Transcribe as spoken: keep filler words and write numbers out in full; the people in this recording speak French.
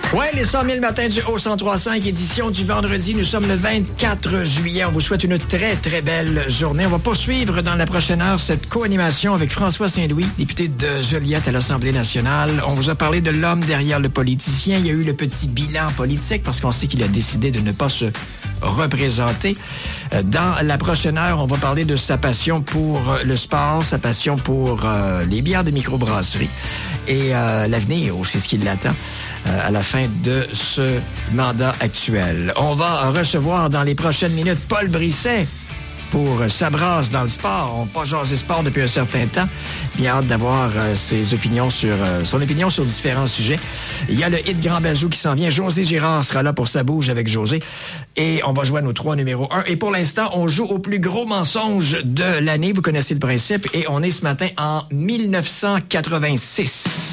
Ouais, les cent mille matins du Haut cent trois cinq, édition du vendredi. Nous sommes le vingt-quatre juillet. On vous souhaite une très, très belle journée. On va poursuivre dans la prochaine heure cette co-animation avec François Saint-Louis, député de Joliette à l'Assemblée nationale. On vous a parlé de l'homme derrière le politicien. Il y a eu le petit bilan politique parce qu'on sait qu'il a décidé de ne pas se représenter. Dans la prochaine heure, on va parler de sa passion pour le sport, sa passion pour euh, les bières de microbrasserie et euh, l'avenir aussi, ce qui l'attend euh, à la fin de ce mandat actuel. On va recevoir dans les prochaines minutes Paul Brisset pour sa brasse dans le sport. On n'a pas jasé sport depuis un certain temps. Bien hâte d'avoir euh, ses opinions sur euh, son opinion sur différents sujets. Il y a le hit Grand Bazou qui s'en vient. José Girard sera là pour sa bouge avec José. Et on va jouer à nos trois numéros un. Et pour l'instant, on joue au plus gros mensonge de l'année. Vous connaissez le principe. Et on est ce matin en mille neuf cent quatre-vingt-six.